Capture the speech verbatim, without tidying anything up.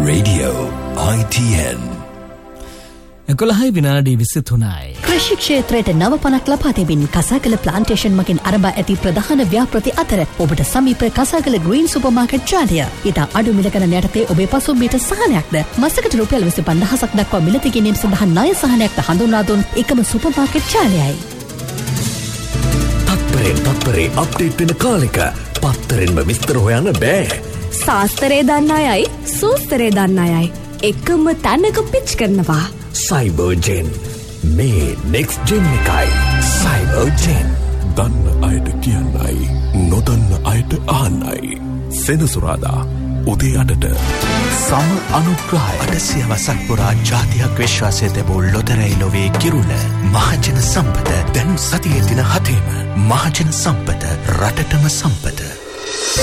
Radio I T N. එකොළහයි විනාඩි විසිතුනයි. කෘෂි ක්ෂේත්‍රයට නව පණක් ලබා දෙමින් කසාකල ප්ලාන්ටේෂන් මගින් අරඹා ඇති ප්‍රධාන ව්‍යාපෘති අතර ඔබට සමීප කසාකල ග්‍රීන් සුපර් මාකට් ජාලය. ඉතා අඩු මිල ගණන යටතේ ඔබේ පසුම්බියට සහනයක්ද මසකට රුපියල් විසි පන්දහසක් දක්වා මිලදී ගැනීම සඳහා ණය සහනයක්ද හඳුන්වා දුන් එකම සුපර් මාකට් ජාලයයි. තත්පරෙන් තත්පරේ අප්ඩේට් වෙන කාලෙක පත්තරෙන්ම විස්තර හොයන්න බෑ. ශාස්ත්‍රය දන්න අයයි සූස්තරය දන්න අයයි එකම තැනක පිච් කරනවා. සයිබර්ජෙන් මේ නෙක්ස්ට් ජෙන් එකයි. සයිබර්ජෙන් දන්න අයට කියන්නයි නොදන්න අයට අහන්නයි. සෙනසුරාදා උදේ අටට සම අනුග්‍රහය අටසිය වසක් පුරා ජාතියක් විශ්වාසය තැබූ ලොතරැයි ලොවේ කිරුළ මහජන සම්පත දැන් සතියේ දින හතේම මහජන සම්පත රටටම සම්පත.